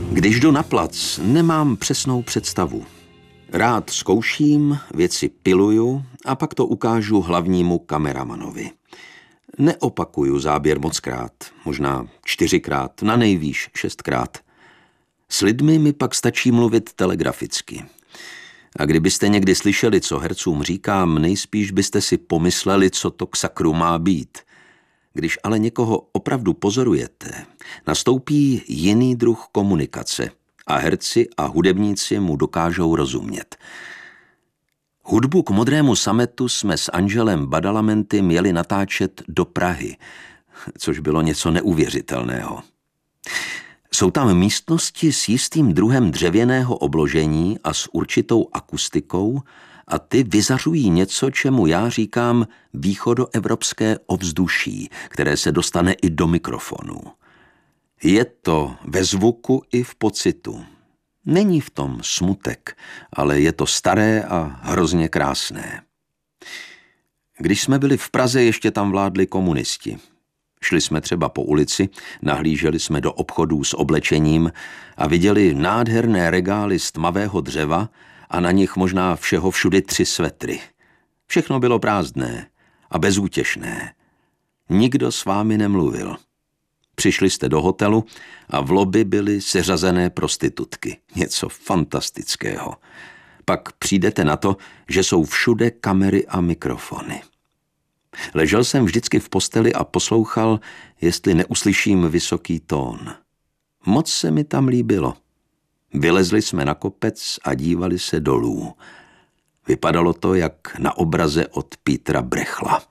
Když jdu na plac, nemám přesnou představu. Rád zkouším, věci piluju a pak to ukážu hlavnímu kameramanovi. Neopakuju záběr mockrát, možná 4krát, na nejvýš 6krát. S lidmi mi pak stačí mluvit telegraficky. A kdybyste někdy slyšeli, co hercům říkám, nejspíš byste si pomysleli, co to k sakru má být. Když ale někoho opravdu pozorujete, nastoupí jiný druh komunikace a herci a hudebníci mu dokážou rozumět. Hudbu k Modrému sametu jsme s Angelem Badalamenty měli natáčet do Prahy, což bylo něco neuvěřitelného. Jsou tam místnosti s jistým druhem dřevěného obložení a s určitou akustikou a ty vyzařují něco, čemu já říkám východoevropské ovzduší, které se dostane i do mikrofonu. Je to ve zvuku i v pocitu. Není v tom smutek, ale je to staré a hrozně krásné. Když jsme byli v Praze, ještě tam vládli komunisti. Šli jsme třeba po ulici, nahlíželi jsme do obchodů s oblečením a viděli nádherné regály z tmavého dřeva a na nich možná všeho všudy 3 svetry. Všechno bylo prázdné a bezútěšné. Nikdo s vámi nemluvil. Přišli jste do hotelu a v lobby byly seřazené prostitutky. Něco fantastického. Pak přijdete na to, že jsou všude kamery a mikrofony. Ležel jsem vždycky v posteli a poslouchal, jestli neuslyším vysoký tón. Moc se mi tam líbilo. Vylezli jsme na kopec a dívali se dolů. Vypadalo to jak na obraze od Petra Brechla.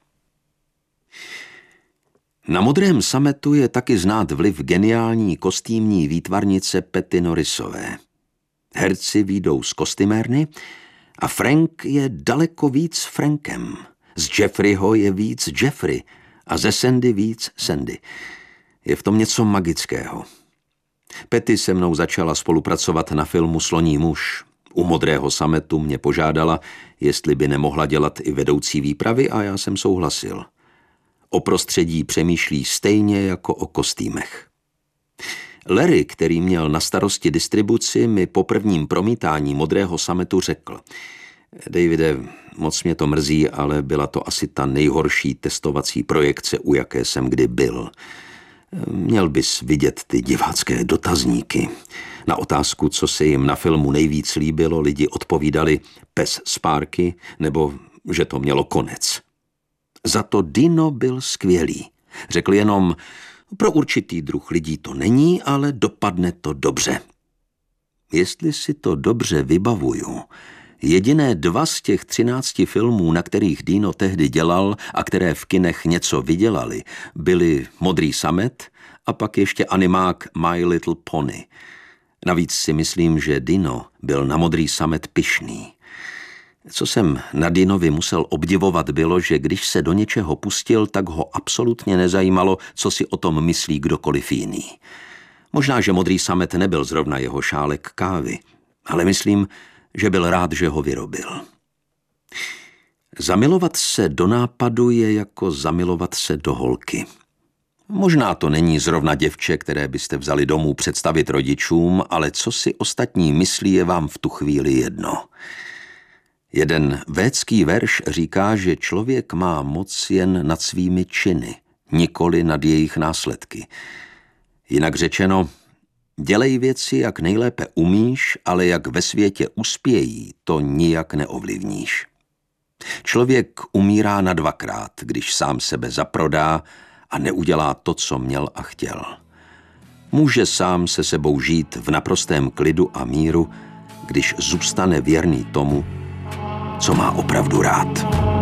Na Modrém sametu je taky znát vliv geniální kostýmní výtvarnice Patty Norrisové. Herci výjdou z kostymérny a Frank je daleko víc Frankem. Z Jeffreyho je víc Jeffrey a ze Sandy víc Sandy. Je v tom něco magického. Patty se mnou začala spolupracovat na filmu Sloní muž. U Modrého sametu mě požádala, jestli by nemohla dělat i vedoucí výpravy a já jsem souhlasil. O prostředí přemýšlí stejně jako o kostýmech. Larry, který měl na starosti distribuci, mi po prvním promítání Modrého sametu řekl: Davide, moc mě to mrzí, ale byla to asi ta nejhorší testovací projekce, u jaké jsem kdy byl. Měl bys vidět ty divácké dotazníky. Na otázku, co se jim na filmu nejvíc líbilo, lidi odpovídali pes Sparky nebo že to mělo konec. Za to Dino byl skvělý. Řekl jenom, pro určitý druh lidí to není, ale dopadne to dobře. Jestli si to dobře vybavuju, jediné 2 z těch 13 filmů, na kterých Dino tehdy dělal a které v kinech něco vydělali, byly Modrý samet a pak ještě animák My Little Pony. Navíc si myslím, že Dino byl na Modrý samet pyšný. Co jsem na Dinovi musel obdivovat bylo, že když se do něčeho pustil, tak ho absolutně nezajímalo, co si o tom myslí kdokoliv jiný. Možná, že Modrý samet nebyl zrovna jeho šálek kávy, ale myslím, že byl rád, že ho vyrobil. Zamilovat se do nápadu je jako zamilovat se do holky. Možná to není zrovna děvče, které byste vzali domů představit rodičům, ale co si ostatní myslí, je vám v tu chvíli jedno. Jeden védský verš říká, že člověk má moc jen nad svými činy, nikoli nad jejich následky. Jinak řečeno, dělej věci, jak nejlépe umíš, ale jak ve světě uspějí, to nijak neovlivníš. Člověk umírá na 2krát, když sám sebe zaprodá a neudělá to, co měl a chtěl. Může sám se sebou žít v naprostém klidu a míru, když zůstane věrný tomu, co má opravdu rád.